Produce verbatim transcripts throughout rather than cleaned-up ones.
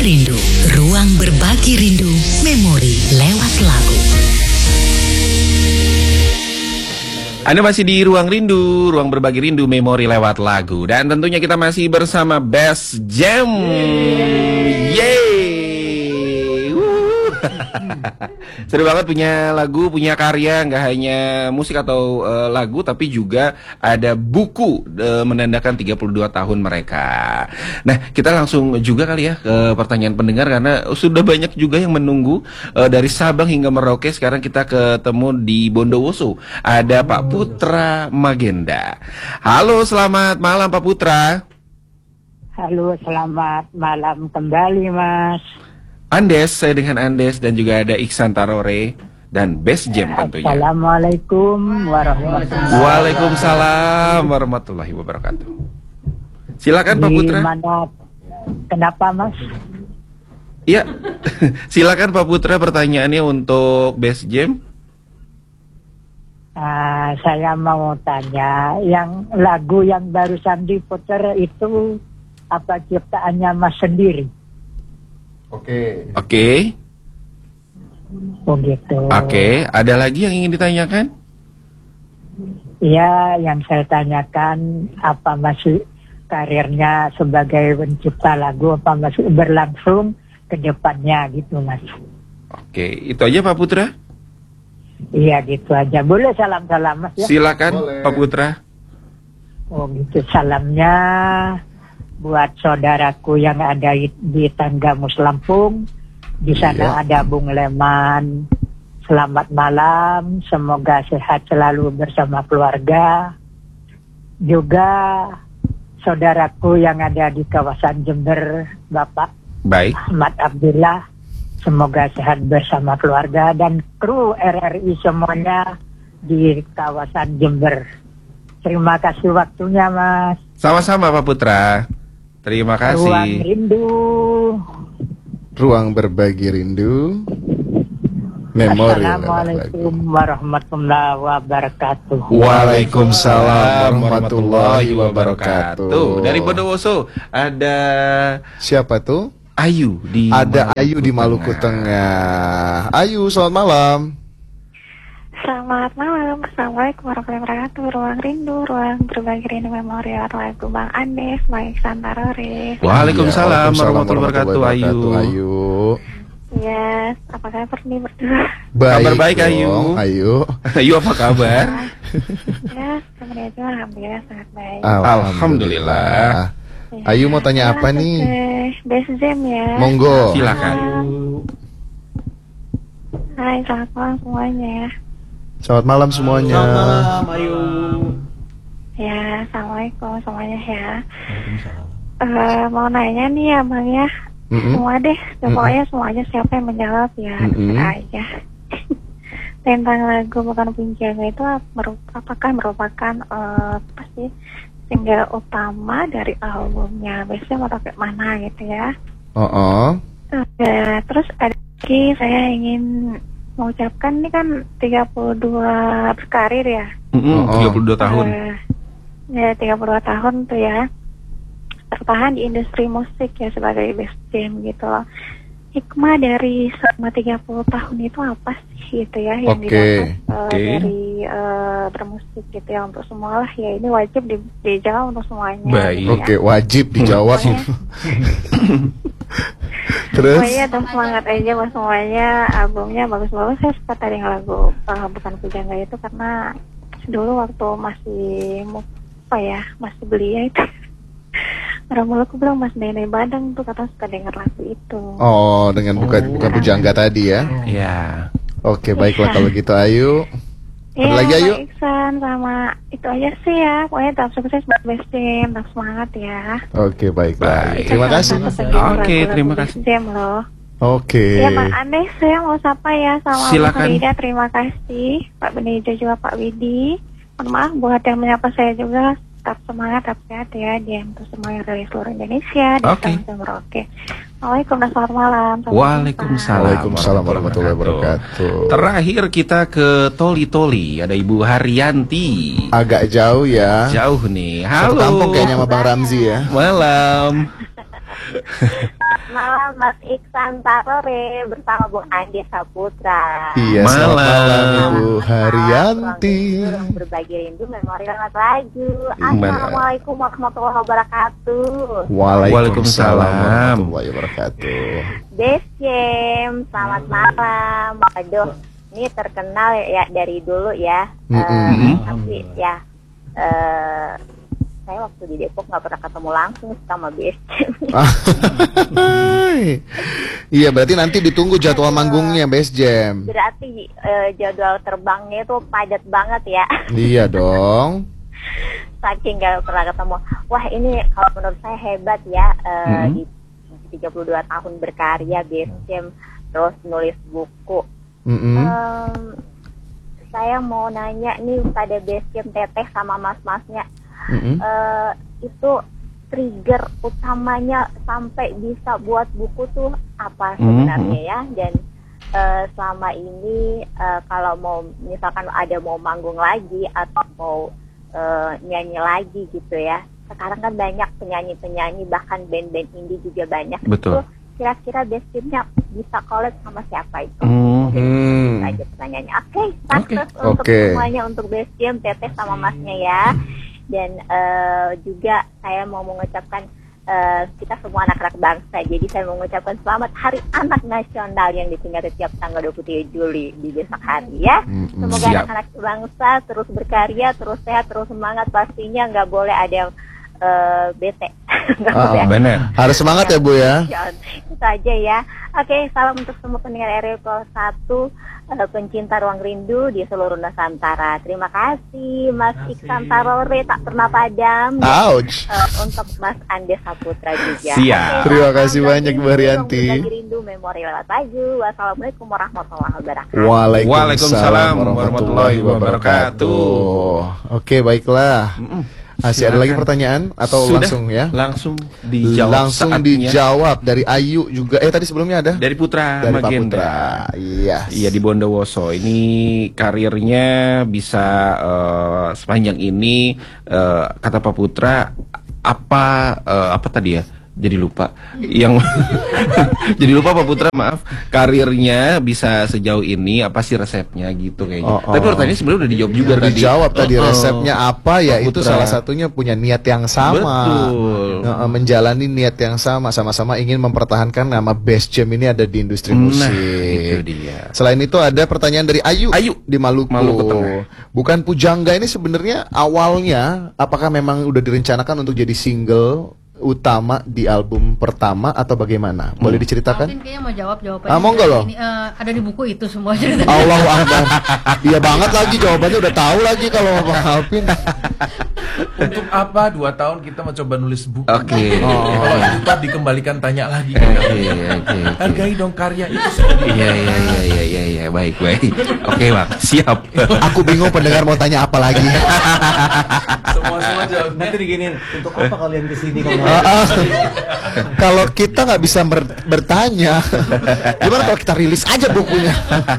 Rindu, ruang berbagi rindu, memori lewat lagu. Anda masih di Ruang Rindu, ruang berbagi rindu, memori lewat lagu. Dan tentunya kita masih bersama Best Jam. Yeay. Seru banget punya lagu, punya karya, nggak hanya musik atau uh, lagu, tapi juga ada buku uh, menandakan tiga puluh dua tahun mereka. Nah, kita langsung juga kali ya ke pertanyaan pendengar, karena sudah banyak juga yang menunggu uh, dari Sabang hingga Merauke. Sekarang kita ketemu di Bondowoso. Ada Pak Putra Magenda. Halo, selamat malam Pak Putra. Halo, selamat malam kembali Mas. Andes, saya dengan Andes, dan juga ada Iksan Tarore dan Best Jam tentunya. Assalamualaikum warahmatullahi wabarakatuh. Waalaikumsalam warahmatullahi wabarakatuh. Silakan Pak Putra. Gimana? Kenapa Mas? Iya, silakan Pak Putra, pertanyaannya untuk Best Jam. Uh, saya mau tanya, yang lagu yang barusan diputar itu apa ciptaannya Mas sendiri? Oke. Oke. Oh gitu. Oke, ada lagi yang ingin ditanyakan? Iya, yang saya tanyakan, apa masih karirnya sebagai pencipta lagu, apa masih berlangsung ke depannya gitu Mas? Oke, itu aja Pak Putra? Iya gitu aja. Boleh salam-salam Mas ya? Silakan. Boleh. Pak Putra. Oh gitu, salamnya buat saudaraku yang ada di Tanggamus Lampung. Di sana iya. Ada Bung Leman. Selamat malam, semoga sehat selalu bersama keluarga. Juga saudaraku yang ada di kawasan Jember, Bapak Baik. Ahmad Abdullah, semoga sehat bersama keluarga, dan kru R R I semuanya di kawasan Jember. Terima kasih waktunya Mas. Sama-sama Pak Putra. Terima kasih. Ruang Rindu, ruang berbagi rindu, memori. Assalamualaikum warahmatullahi wabarakatuh. Waalaikumsalam warahmatullahi wabarakatuh. Dari Bondowoso ada siapa tuh? Ayu di Ada Maluku Ayu di Maluku Tengah. Tengah. Ayu, selamat malam. Selamat malam, Assalamualaikum warahmatullahi wabarakatuh. Ruang Rindu, ruang berbagi rindu, memori lagu Bang Andes, Bang Iksan Tarore. Waalaikumsalam warahmatullahi wabarakatuh. Ayu. Ayu. Yes, apa kabar nih berdua? Baik, kabar baik dong, Ayu. Ayu. Ayu apa kabar? Ya, kabarnya juga alhamdulillah sangat baik. Alhamdulillah. Alhamdulillah. Ya, Ayu mau tanya apa nih? Best Jam ya. Monggo. Silakan. Hai, selamat malam semuanya. Selamat malam semuanya. Selamat malam, Ayu. Ya, assalamualaikum semuanya ya. Uh, mau nanya nih ya Bang ya. Mm-hmm. Semua deh, pokoknya mm-hmm. semuanya siapa yang menjawab ya, mm-hmm. aja. Tentang lagu Bukan Punjaga itu apakah merupakan uh, pasti single utama dari albumnya? Biasanya mau pakai mana gitu ya? Oh. Uh-uh. Uh, terus ada lagi saya ingin mengucapkan ini kan tiga puluh dua berkarir ya. Mm-hmm. Oh, tiga puluh dua tahun. Uh, ya tiga puluh dua tahun tuh ya. Tertahan di industri musik ya sebagai Best Jam gitu loh. Hikmah dari selama tiga puluh tahun itu apa sih gitu ya yang okay. didapat uh, okay. dari uh, bermusik gitu ya untuk semua lah ya, ini wajib di, dijawab untuk semuanya. Baik. Gitu, Oke, okay, ya. wajib dijawab. Terus? Pokoknya tetap semangat aja buat semuanya, albumnya bagus-bagus. Saya suka tadi lagu uh, Bukan Pujangga itu karena dulu waktu masih apa ya masih belia itu. Orang Maluku bilang Mas Nene Badang tuh kata suka denger lagu itu. Oh, dengan bukan oh. bukan pujangga tadi ya? Iya. Oke, baiklah kalau gitu Ayu. Ada ya, lagi Ayu? Iksan sama itu aja sih ya. Pokoknya tetap sukses buat Best Jam, tetap semangat ya. Oke, baik baik. Terima kasih. Oke, terima kasih. Best Jam loh. Oke. Ya Pak Andes, saya mau sapa ya sama Silakan. Pak Rida, terima kasih. Pak Benejo juga Pak Widi. Mohon maaf buat yang menyapa saya juga. Tetap semangat, tetap sehat ya, dia untuk semua yang dari seluruh Indonesia. Oke. Okay. Assalamualaikum dan selamat malam. Waalaikumsalam. Waalaikumsalam warahmatullahi wabarakatuh. Terakhir kita ke Toli Toli, ada Ibu Haryanti. Agak jauh ya. Jauh nih. Halo. Satu kampung kayaknya sama Bang Ramzi ya. Malam. malam Mas Iksan Tarore bersama Bung Andi Saputra. Iya, selamat Malam. malam Ibu Haryanti. Ruang berbagi rindu memori lewat lagu. Gimana? Assalamualaikum warahmatullahi wabarakatuh. Waalaikumsalam Waalaikumsalam. warahmatullahi wabarakatuh. Desiem, selamat malam. Aduh, ini terkenal ya dari dulu ya. Eh, Mm-mm. tapi ya. eh saya waktu di Depok nggak pernah ketemu langsung sama Desiem. Iya, berarti nanti ditunggu jadwal manggungnya Base Jam. Berarti eh, jadwal terbangnya itu padat banget ya. Iya dong. Saking gak pernah ketemu. Wah, ini kalau menurut saya hebat ya. eh, Mhm. Di tiga puluh dua tahun berkarya Desiem, terus nulis buku. Mm-mm. Em, saya mau nanya nih pada Desiem, Teteh sama mas-masnya, Mm-mm. eh, itu trigger utamanya sampai bisa buat buku tuh apa sebenarnya ya? Dan eh, selama ini eh, kalau mau misalkan ada mau manggung lagi atau mau eh, nyanyi lagi gitu ya, sekarang kan banyak penyanyi-penyanyi bahkan band-band indie juga banyak. Betul. Itu kira-kira Desiemnya bisa collab sama siapa itu? Hmm. Hmm. Itu aja pertanyaannya. Oke, sukses Oke. untuk Oke. semuanya, untuk Desiem, Teteh sama Masnya ya. Dan eh, juga saya mau mengucapkan eh, kita semua anak-anak bangsa. Jadi saya mau mengucapkan selamat Hari Anak Nasional yang diperingati tiap tanggal dua puluh tiga Juli di besok hari ya. Mm-mm. Semoga Siap. anak-anak bangsa terus berkarya, terus sehat, terus semangat. Pastinya nggak boleh ada yang eh, bete. Nggak Ah, boleh ada Benar. Harus semangat ya Bu ya. itu aja ya. Oke, salam untuk semua pendengar R W satu, eh, pencinta ruang rindu di seluruh Nusantara. Terima kasih Mas Iksan Tarore, tak pernah padam. Ouch. Eh, untuk Mas Andes Saputra juga. Siap. Oke, Terima salam kasih ruang banyak, rindu, Bu Haryanti. ruang berbagi rindu memori lewat lagu. Wassalamualaikum warahmatullahi wabarakatuh. Waalaikumsalam warahmatullahi wabarakatuh. Oke, baiklah. Masih ada Silakan. lagi pertanyaan atau Sudah, langsung ya? Langsung dijawab Langsung saatnya. dijawab dari Ayu juga. Eh tadi sebelumnya ada? Dari Putra Dari Pak Magenda. Putra. Iya. Iya, di Bondowoso. Ini karirnya bisa eh, sepanjang ini eh, kata Pak Putra apa eh, apa tadi ya? Jadi lupa. Yang jadi lupa Pak Putra, maaf. Karirnya bisa sejauh ini apa sih resepnya gitu kayaknya. Oh, oh. Tapi pertanyaannya sebenarnya udah dijawab juga tadi. Dijawab tadi Oh, oh. resepnya apa ya? Pak Itu Putra. salah satunya punya niat yang sama. Betul. Nah, menjalani niat yang sama, sama-sama ingin mempertahankan nama Best Jam ini ada di industri Nah, musik. itu dia. Selain itu ada pertanyaan dari Ayu, Ayu, di Maluku. Maluku Tengah. Bukan Pujangga ini sebenarnya awalnya apakah memang udah direncanakan untuk jadi single utama di album pertama atau bagaimana? Boleh diceritakan? Alvin kayaknya mau jawab jawabannya. Ah, mau nggak lo? Ini, eh, ada di buku itu semua ceritanya. Allahu Akbar. Iya banget lagi jawabannya udah tahu lagi kalau Bang Alvin. Untuk apa dua tahun kita mencoba nulis buku? Oke. Oh. Kalau itu dikembalikan tanya lagi. Oke, oke. Hargai dong karya itu sendiri. Iya, iya, iya, iya, iya, iya, baik, baik. Oke, Bang. Siap. Aku bingung pendengar mau tanya apa lagi. Semua semua jawabnya. Nanti diginin, untuk apa kalian kesini kalau Ah, ah. Kalau kita nggak bisa ber- bertanya, gimana kalau kita rilis aja bukunya?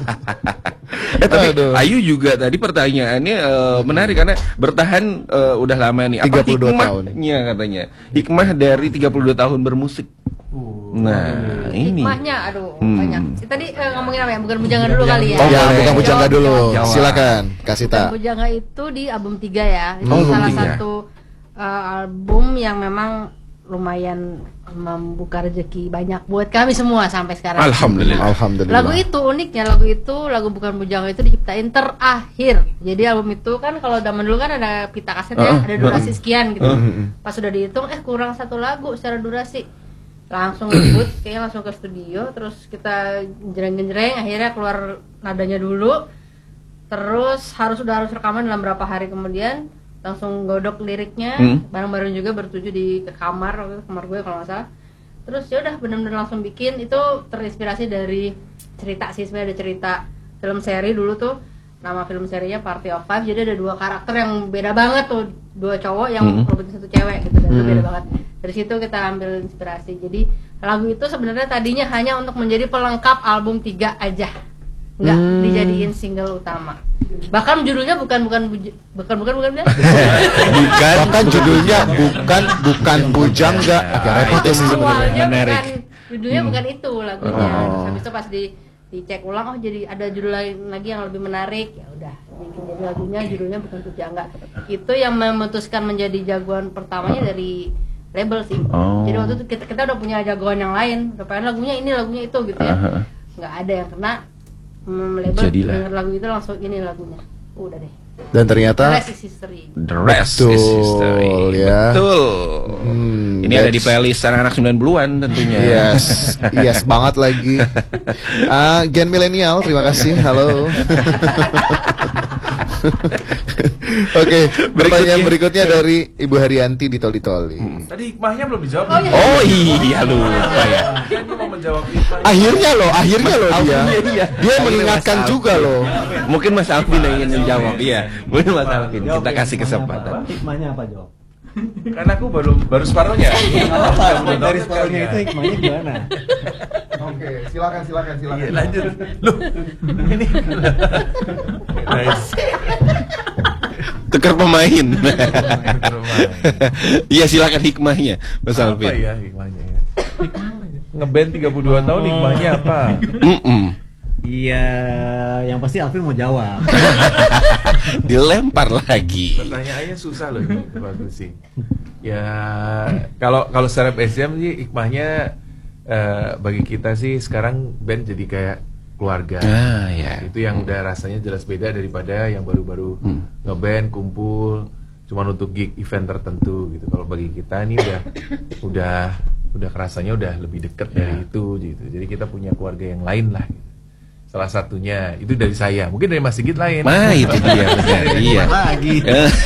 Eh, tapi Aduh. Ayu juga tadi pertanyaannya eh, menarik karena bertahan eh, udah lama nih. Apa tiga puluh dua tahun. hikmahnya katanya? Hikmah dari tiga puluh dua tahun bermusik. Nah, ini. Hikmahnya, aduh, Hmm. banyak. Tadi eh, ngomongin apa ya? Bukan Bujangga dulu kali ya. Oh, ya, boleh. bukan Pujangga dulu. Jawab. Silakan, kasih Bukan tak. Bujangga itu di album tiga ya. Itu Oh, album salah tiga. satu eh, album yang memang lumayan membuka rezeki banyak buat kami semua sampai sekarang. Alhamdulillah. Alhamdulillah. Lagu itu uniknya, lagu itu lagu Bukan Bujangga itu diciptain terakhir. Jadi album itu kan kalau zaman dulu kan ada pita kaset ya, Uh-uh. ada durasi sekian gitu. Uh-uh. Pas sudah dihitung eh kurang satu lagu secara durasi. Langsung ribut, kayaknya langsung ke studio, terus kita jenjreng-jenjreng, akhirnya keluar nadanya dulu. Terus harus udah harus rekaman dalam berapa hari kemudian, langsung godok liriknya, Hmm. bareng-bareng juga bertuju di ke kamar, waktu itu kamar gue kalau nggak salah. Terus ya udah benar-benar langsung bikin. Itu terinspirasi dari cerita sih, sebenarnya ada cerita film seri dulu tuh, nama film serinya Party of Five. Jadi ada dua karakter yang beda banget tuh, dua cowok yang Hmm. ngerebutin satu cewek gitu, dan itu Hmm. beda banget. Dari situ kita ambil inspirasi. Jadi lagu itu sebenarnya tadinya hanya untuk menjadi pelengkap album tiga aja, nggak Hmm. dijadiin single utama. Bahkan judulnya bukan bukan buj- bukan bukan bukan bukan. Bukan, bahkan judulnya bukan bukan Pujangga. Agak repot ya sih sebenarnya. Awalnya Menarik. bukan judulnya Hmm. bukan itu lagunya. Oh. Terus habis itu pas di dicek ulang, oh jadi ada judul lain lagi yang lebih menarik, ya udah bikin jadi lagunya judulnya bukan Pujangga. Itu yang memutuskan menjadi jagoan pertamanya dari label sih. Oh. Jadi waktu itu kita, kita udah punya jagoan yang lain, udah pengen lagunya ini lagunya itu gitu ya. Uh-huh. Nggak ada yang kena, hmm, label Jadilah. denger lagu itu langsung ini lagunya. Udah deh. Dan ternyata The Rest is History. The rest Betul, is history. ya. Betul. Hmm, Ini ada di that's- playlist anak-anak sembilan puluhan tentunya. Yes, yes banget lagi. Ah, Gen milenial, terima kasih. Halo. Oke, pertanyaan berikutnya dari Ibu Haryanti di Toli Toli. Tadi hikmahnya belum dijawab. Oh, iya. Oh iya lupa ya. Kan dia mau menjawab hikmahnya. Akhirnya loh, akhirnya loh dia. Iya, iya. Dia Akhirnya mengingatkan Mas juga Alvin. loh. Mungkin Mas Alvin yang ingin menjawab. Iya, mungkin Mas Alvin. Jawab Kita ya, kasih hikmahnya kesempatan. apa? Hikmahnya apa jawab? Karena aku baru baru separuhnya. Dari separuhnya itu hikmahnya gimana? Oke, silakan silakan silakan. Iya, lanjut. Loh, ini. Nice. Tukar pemain. Iya silakan hikmahnya, Mas Apa Alvin. ya hikmahnya ya? Ngeband tiga puluh dua tahun hikmahnya apa? Mm-mm. Iya, yang pasti Alvin mau jawab. Dilempar lagi. Pertanyaannya susah loh ini, bagus sih. Ya kalau kalau secara B S M sih hikmahnya eh, bagi kita sih sekarang band jadi kayak keluarga. Ah, ya. Itu yang udah rasanya jelas beda daripada yang baru-baru Hmm. ngeband kumpul cuman untuk gig event tertentu gitu. Kalau bagi kita ini udah udah udah kerasanya udah lebih deket Ya. dari itu gitu. Jadi kita punya keluarga yang lain lah. Gitu. Salah satunya itu dari saya, mungkin dari Mas Sigit lain. Nah itu dia benar. Iya. Lagi.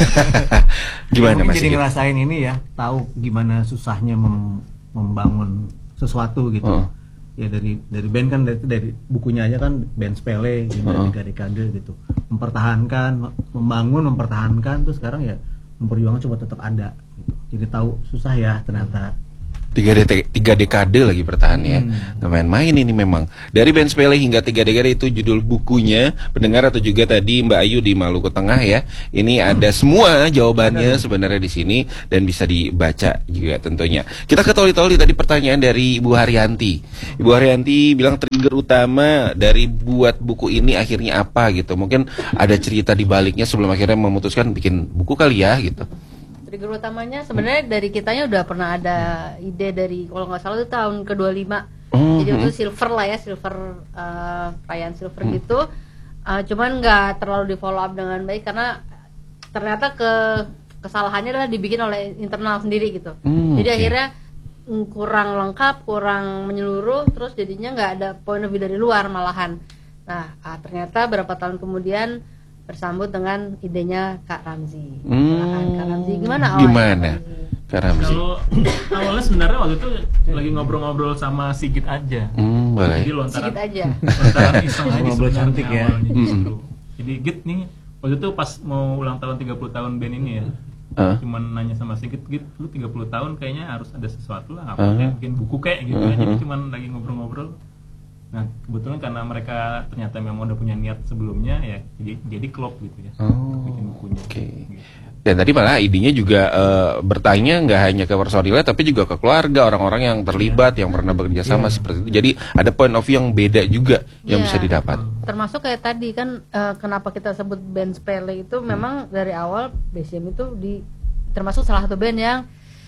Gimana Mungkin Mas jadi Sigit? ngerasain ini ya, tahu gimana susahnya mem- membangun sesuatu gitu. Oh. Ya dari dari band kan dari, dari bukunya aja kan band sepele gitu, Oh. tiga dekade gitu. Mempertahankan, membangun, mempertahankan, terus sekarang ya memperjuangkan coba tetap ada gitu. Jadi tahu susah ya ternyata. Tiga, de- tiga dekade lagi bertahannya. Hmm. Nggak main-main ini memang. Dari band sepele hingga tiga dekade itu judul bukunya. Pendengar atau juga tadi Mbak Ayu di Maluku Tengah ya. Ini ada semua jawabannya sebenarnya di sini dan bisa dibaca juga tentunya. Kita ke toli-toli tadi pertanyaan dari Ibu Haryanti. Ibu Haryanti bilang trigger utama dari buat buku ini akhirnya apa gitu. Mungkin ada cerita di baliknya sebelum akhirnya memutuskan bikin buku kali ya gitu. Trigger utamanya sebenarnya dari kitanya udah pernah ada ide dari kalau nggak salah itu tahun ke dua puluh lima. Oh, Jadi hmm. itu silver lah ya, silver uh, perayaan silver gitu. Uh, cuman nggak terlalu di follow up dengan baik karena ternyata ke kesalahannya adalah dibikin oleh internal sendiri gitu. Hmm, Jadi oke. akhirnya mm, kurang lengkap, kurang menyeluruh, terus jadinya nggak ada point of view dari luar malahan. Nah uh, ternyata berapa tahun kemudian bersambut dengan idenya Kak Ramzi. Hmm. Silakan, Kak Ramzi, gimana awalnya? Gimana? Kak Ramzi. Kalau awalnya sebenarnya waktu itu lagi ngobrol-ngobrol sama Sigit aja. Hmm, boleh. Jadi lontaran Sedikit aja. lontaran iseng aja Ngobrol sebenarnya cantik ya. awalnya Mm-mm. justru. Jadi Git nih waktu itu pas mau ulang tahun tiga puluh tahun band ini ya. Ah. Cuman nanya sama Sigit, Git lu tiga puluh tahun kayaknya harus ada sesuatu lah, Ah. apa kayak bikin buku kayak gitu. Mhm. Jadi cuman lagi ngobrol-ngobrol. Nah, kebetulan karena mereka ternyata memang udah punya niat sebelumnya ya, jadi jadi klop gitu ya. Oh, bikin bukunya. oke. Gitu. Dan tadi malah idenya juga eh, bertanya nggak hanya ke personilnya tapi juga ke keluarga, orang-orang yang terlibat yang pernah bekerja sama seperti itu. Jadi ada point of view yang beda juga yang Iya. bisa didapat. Termasuk kayak tadi kan eh, kenapa kita sebut band sepele itu memang dari awal B C M itu di termasuk salah satu band yang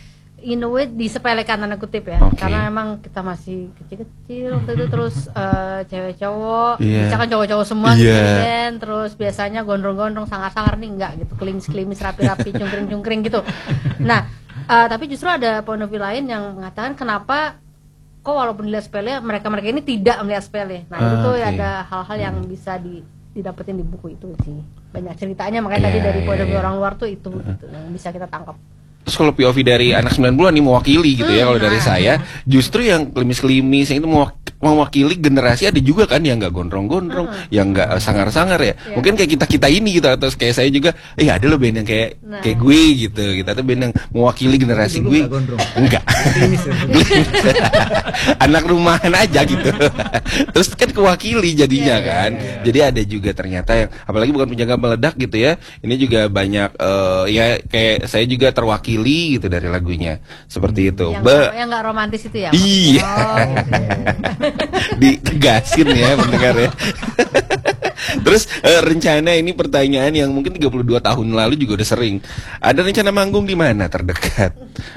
in a way disepelekan tanda kutip ya. Oke. Karena memang kita masih kecil-kecil waktu itu terus eh, cewek cowok, Iya. bisa kan cowok-cowok semua Iya. gitu di band, terus biasanya gondrong-gondrong sangar-sangar nih enggak gitu, kelimis-kelimis rapi-rapi, cungkring-cungkring gitu. Nah, eh, tapi justru ada point of view lain yang mengatakan kenapa kok walaupun dilihat sepele mereka-mereka ini tidak melihat sepele. Nah, itu Ah, tuh oke. ada hal-hal yang bisa di didapetin di buku itu sih. Banyak ceritanya makanya Iya, tadi dari point iya, of view iya. orang luar tuh itu gitu yang bisa kita tangkap. Terus kalau P O V dari anak sembilan puluhan nih mewakili gitu ya Hmm, kalau dari nah. saya justru yang klimis-klimis yang itu mewak- mewakili generasi ada juga kan yang nggak gondrong-gondrong, yang nggak eh, sangar-sangar ya. Iya. Mungkin kayak kita-kita ini gitu atau kayak saya juga, eh ada loh band yang kayak Nah. kayak gue gitu. Kita tuh band yang mewakili generasi Dulu gue. nggak gondrong. Enggak. Klimis ya. Anak rumahan aja gitu. Terus kan kewakili jadinya Iya, kan. Jadi ada juga ternyata yang apalagi bukan penjaga meledak gitu ya. Ini juga banyak eh, ya kayak saya juga terwakili mewakili gitu dari lagunya. Seperti itu. Yang Be- yang nggak romantis itu ya? Iya. Oh, gitu. Ditegasin ya pendengar ya. Terus eh, rencana ini pertanyaan yang mungkin tiga puluh dua tahun lalu juga udah sering. Ada rencana manggung di mana terdekat?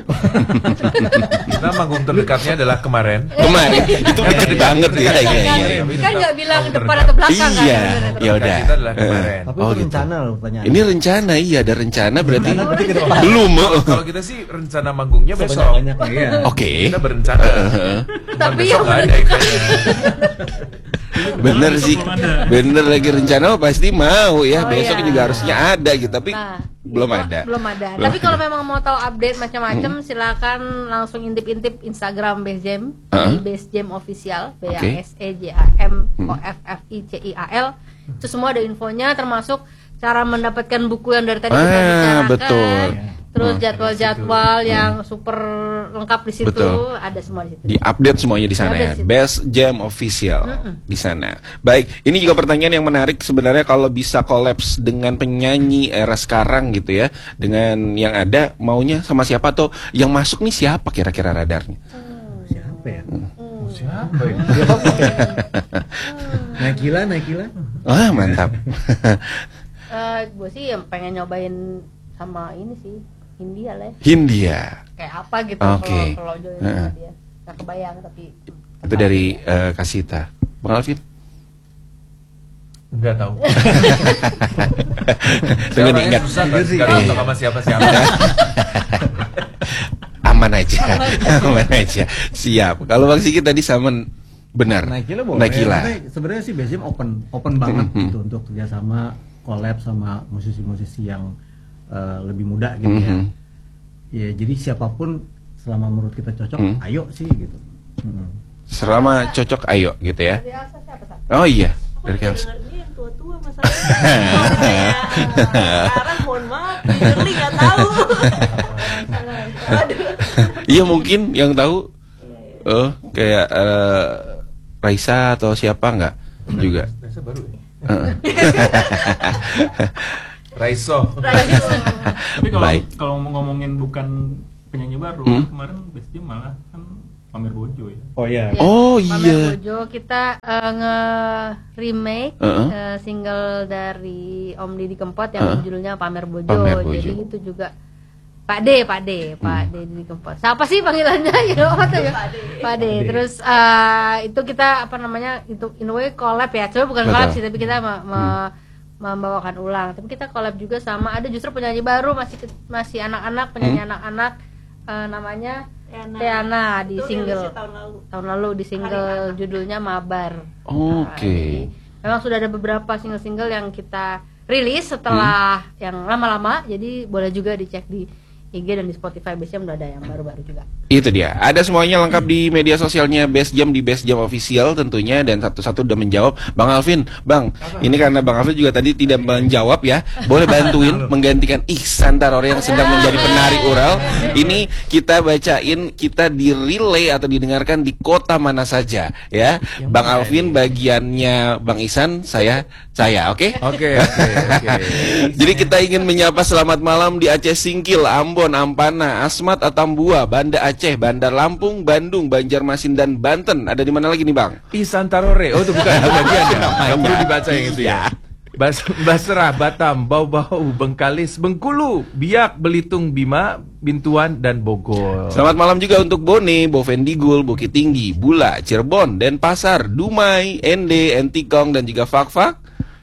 Kita manggung terdekatnya adalah kemarin. Kemarin itu deket banget ya kayaknya. Kan nggak bilang depan atau belakang kan? Iya, ya udah. Kita adalah kemarin. Tapi Oh, itu gitu. rencana loh pertanyaan. Ini rencana, iya ada rencana berarti Rencana berarti ke depan. belum. oh. Kalau kita sih rencana manggungnya besok. Sebanyak-banyaknya, iya. Oke. Kita berencana. Cuman Tapi besok yang nggak ada bener- eventnya. Bener sih, bener lagi rencana oh, pasti mau ya. Oh, Besok iya. juga harusnya ada gitu, tapi Nah, belum itu ada. Belum ada. Belum Tapi kalau ada. memang mau tahu update macam-macam, silakan langsung intip-intip Instagram Base Jam, Uh-huh. di Base Jam Official, B A Oke. S E J A M O F F I C I A L. Itu semua ada infonya, termasuk cara mendapatkan buku yang dari tadi kita Ah, bicarakan. betul. Terus Hmm. jadwal-jadwal yang super lengkap di situ, Betul. ada semua di situ. Di update semuanya di sana Ada ya. di situ. Best Jam Official di sana. Baik, ini juga pertanyaan yang menarik sebenarnya kalau bisa kolaps dengan penyanyi era sekarang gitu ya, dengan yang ada maunya sama siapa atau yang masuk nih siapa kira-kira radarnya? Siapa ya? Oh, siapa ya? Naikila, Naikila. Ah, mantap. Eh, gue sih yang pengen nyobain sama ini sih, Hindia lah ya. Hindia. Kayak apa gitu Oke. kalau kalau join Heeh. sama dia. Nggak kebayang tapi Itu dari eh, Kasita. Bang Alvin? Enggak tahu. Tunggu nih, Orangnya ingat. susah kan, nggak tahu sama siapa-siapa. Aman aja. Aman aja. Siap. Kalau Bang Siki tadi sama benar. Naikila boleh. Naikila. Tapi sebenarnya sih Base Jam open, open banget Mhm. gitu untuk kerjasama, collab sama musisi-musisi yang eh, lebih muda gitu ya. Mhm. Ya jadi siapapun selama menurut kita cocok, Mhm. ayo sih gitu. Mhm. Selama cocok ayo gitu ya. dari Elsa siapa Sa? Oh iya, dari Kels. Dengarnya yang tua-tua masalahnya. Sekarang mohon maaf, Shirley nggak tahu. Aduh. Iya mungkin yang tahu. Oh, kayak eh, Raisa atau siapa nggak juga. Raisa baru ya? Heeh. Raiso. Tapi kalau Baik. kalau mau ngomongin bukan penyanyi baru, Hmm? kemarin Base Jam malah kan pamer bojo ya. Oh iya. Ya, Oh, Pamer iya. Bojo kita eh, nge-remake Uh-uh. eh, single dari Om Didi Kempot yang Uh-uh. judulnya Pamer Bojo. Pamer Bojo. Jadi itu juga Pak D, Pak D, Pak D Didi Kempot. Siapa sih panggilannya? Ya, apa tuh ya? Pak D. Terus eh, itu kita apa namanya? Itu in a way collab ya. Coba bukan Betul. collab sih, tapi kita me- me- membawakan ulang. Tapi kita collab juga sama ada justru penyanyi baru masih ke- masih anak-anak, penyanyi Hmm. anak-anak eh, namanya Tiana. Tiana di Itu single rilisnya tahun lalu. tahun lalu di single Hari judulnya Mabar. Oke. Nah, jadi memang sudah ada beberapa single-single yang kita rilis setelah yang lama-lama, jadi boleh juga dicek di I G dan di Spotify. Biasanya udah ada yang baru-baru juga. Itu dia. Ada semuanya lengkap di media sosialnya Best Jam di Best Jam Official tentunya, dan satu-satu udah menjawab. Bang Alvin, Bang, ini karena Bang Alvin juga tadi tidak menjawab ya. Boleh bantuin menggantikan Ihsan Tarore yang sedang menjadi penari ural. Ini kita bacain, kita di relay atau didengarkan di kota mana saja ya. Bang Alvin bagiannya Bang Ihsan, saya saya, oke? Oke, oke, oke. Jadi kita ingin menyapa selamat malam di Aceh Singkil, Ambon, Ampana, Asmat, Atambua, Banda Aceh, Bandar Lampung, Bandung, Banjarmasin, dan Banten. Ada di mana lagi nih Bang? Ihsan Tarore. Oh, itu bukan bagian ya. Yang perlu dibaca yang itu ya. Bas Basrah, Batam, Bau-Bau, Bengkalis, Bengkulu, Biak, Belitung, Bima, Bintuan, dan Bogor. Selamat malam juga untuk Bone, Bovendigul, Bukit Tinggi, Bula, Cirebon, Denpasar, Dumai, Ende, Entikong, dan juga Fakfak.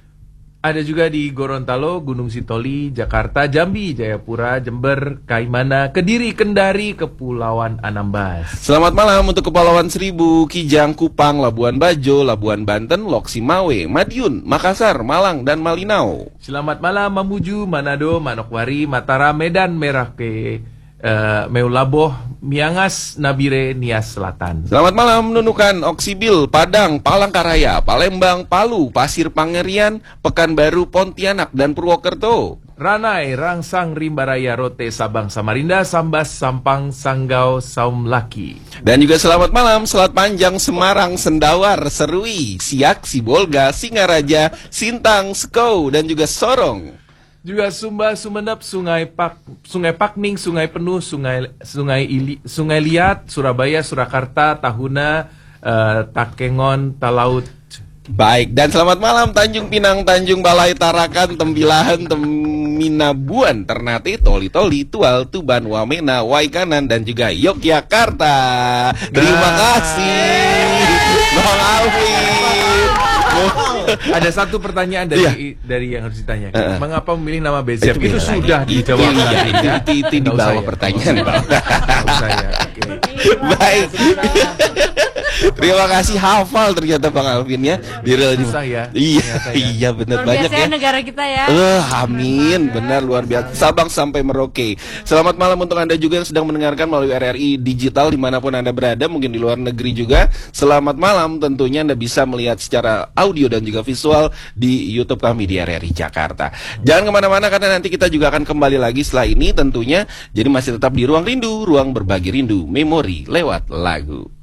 Ada juga di Gorontalo, Gunung Sitoli, Jakarta, Jambi, Jayapura, Jember, Kaimana, Kediri, Kendari, Kepulauan Anambas. Selamat malam untuk Kepulauan Seribu, Kijang, Kupang, Labuan Bajo, Labuan Banten, Loksimawe, Madiun, Makassar, Malang, dan Malinau. Selamat malam Mamuju, Manado, Manokwari, Mataram, Medan, Merauke, uh, Meulaboh, Miangas, Nabire, Nias Selatan. Selamat malam Nunukan, Oksibil, Padang, Palangkaraya, Palembang, Palu, Pasir Pangerian, Pekanbaru, Pontianak, dan Purwokerto. Ranai, Rangsang, Rimbaraya, Rote, Sabang, Samarinda, Sambas, Sampang, Sanggau, Saumlaki. Dan juga selamat malam Selat Panjang, Semarang, Sendawar, Serui, Siak, Sibolga, Singaraja, Sintang, Sekou, dan juga Sorong. Juga Sumba, Sumenep, Sungai Pak, Sungai Pakning, Sungai Penuh, Sungai Sungai Ili, Sungai Liat, Surabaya, Surakarta, Tahuna, uh, Takengon, Talaut. Baik, dan selamat malam Tanjung Pinang, Tanjung Balai, Tarakan, Tembilahan, Teminabuan, Ternate, Toli Toli, Tual, Tuban, Wamena, Waikanan, dan juga Yogyakarta. Terima kasih Bang Alvin. Ada satu pertanyaan dari Iya. dari yang harus ditanyakan. Uh-uh. Mengapa memilih nama Bezep? Itu, beda sudah lagi. dijawab Itu, tadi, iya, ya. itu, itu di Nggak bawah usah ya. pertanyaan. Nggak usah ya. Oke. Baik. Terima kasih, hafal ternyata Bang Alvin ya. Di Susah ya, Iya, ternyata ya. iya benar Luar banyak biasa ya. negara kita ya. Eh, amin, benar luar biasa. Sabang sampai Merauke. Selamat malam untuk Anda juga yang sedang mendengarkan melalui R R I Digital dimanapun Anda berada, mungkin di luar negeri juga. Selamat malam, tentunya Anda bisa melihat secara audio dan juga visual di YouTube kami di R R I Jakarta. Jangan kemana-mana karena nanti kita juga akan kembali lagi setelah ini tentunya. Jadi masih tetap di Ruang Rindu, ruang berbagi rindu, memori lewat lagu.